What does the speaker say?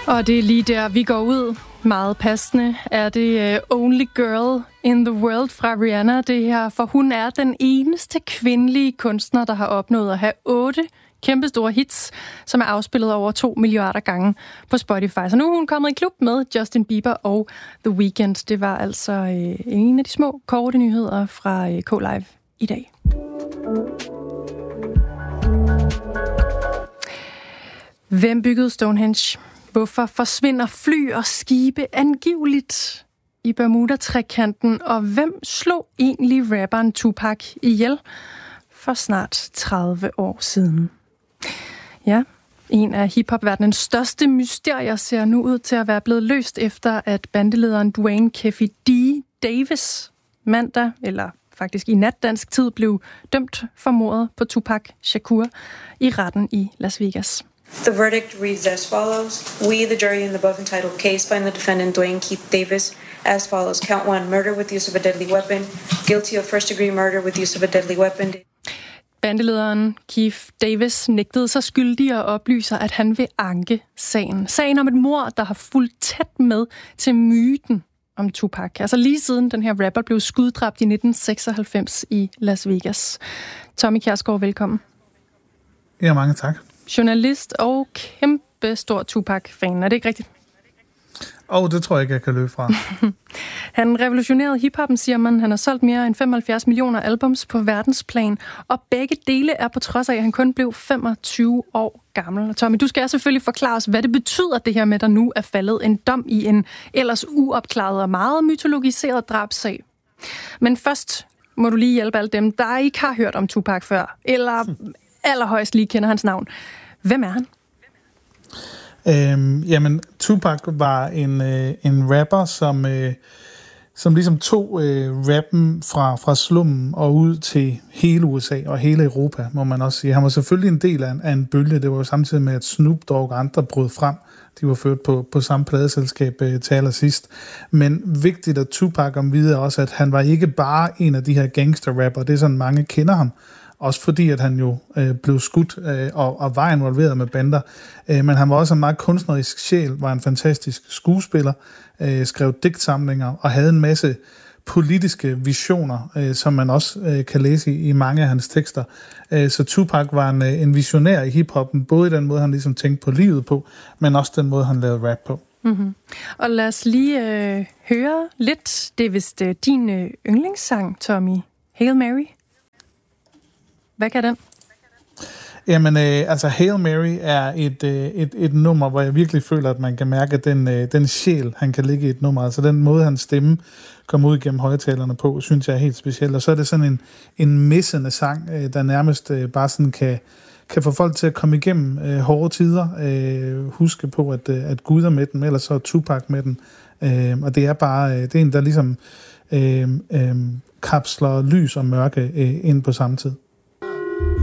Og det er lige der, vi går ud. Meget passende er det Only Girl in the World fra Rihanna, det her. For hun er den eneste kvindelige kunstner, der har opnået at have 8 kæmpestore hits, som er afspillet over 2 milliarder gange på Spotify. Så nu er hun kommet i klub med Justin Bieber og The Weeknd. Det var altså en af de små, korte nyheder fra K-Live i dag. Hvem byggede Stonehenge? Hvorfor forsvinder fly og skibe angiveligt i Bermuda-trekanten? Og hvem slog egentlig rapperen Tupac ihjel for snart 30 år siden? Ja, en af hiphop-verdenens største mysterier ser nu ud til at være blevet løst efter, at bandelederen Dwayne Keffe D. Davis mandag, eller faktisk i nat dansk tid, blev dømt for mordet på Tupac Shakur i retten i Las Vegas. The verdict reads as follows. We, the jury in the above entitled case, find the defendant Dwayne Keith Davis as follows. Count 1, murder with use of a deadly weapon. Guilty of first-degree murder with use of a deadly weapon. Bandelederen Keith Davis nægtede sig skyldig og oplyser, at han vil anke sagen. Sagen om et mord, der har fulgt tæt med til myten om Tupac. Altså lige siden den her rapper blev skuddræbt i 1996 i Las Vegas. Tommy Kjærsgaard, velkommen. Ja, mange tak. Journalist og kæmpe stor Tupac-fan. Er det ikke rigtigt? Det tror jeg ikke, jeg kan løbe fra. Han revolutionerede hiphoppen, siger man. Han har solgt mere end 75 millioner albums på verdensplan, og begge dele er på trods af, at han kun blev 25 år gammel. Tommy, du skal selvfølgelig forklare os, hvad det betyder, det her med, at der nu er faldet en dom i en ellers uopklaret og meget mytologiseret drabsag. Men først må du lige hjælpe alle dem, der ikke har hørt om Tupac før, eller allerhøjst lige kender hans navn. Hvem er han? Jamen, Tupac var en rapper, som ligesom tog rappen fra slummen og ud til hele USA og hele Europa, må man også sige. Han var selvfølgelig en del af en bølge. Det var jo samtidig med, at Snoop Dogg og andre brød frem. De var ført på samme pladeselskab til allersidst. Men vigtigt at Tupac om videre også, at han var ikke bare en af de her gangster-rapper. Det er sådan, mange kender ham. Også fordi, at han jo blev skudt og var involveret med bander. Men han var også en meget kunstnerisk sjæl, var en fantastisk skuespiller, skrev digtsamlinger og havde en masse politiske visioner, som man også kan læse i mange af hans tekster. Så Tupac var en visionær i hiphoppen, både i den måde, han ligesom tænkte på livet på, men også den måde, han lavede rap på. Mm-hmm. Og lad os lige høre lidt. Det er vist din yndlingssang, Tommy. Hail Mary. Hvad kan den? Jamen, altså Hail Mary er et nummer, hvor jeg virkelig føler, at man kan mærke den sjæl, han kan ligge i et nummer. Altså den måde, hans stemme kommer ud gennem højtalerne på, synes jeg er helt speciel. Og så er det sådan en missende sang, der nærmest bare sådan kan få folk til at komme igennem hårde tider. Huske på, at Gud er med den, ellers så er Tupac med den. Og det er bare, det er en, der ligesom kapsler lys og mørke ind på samme tid.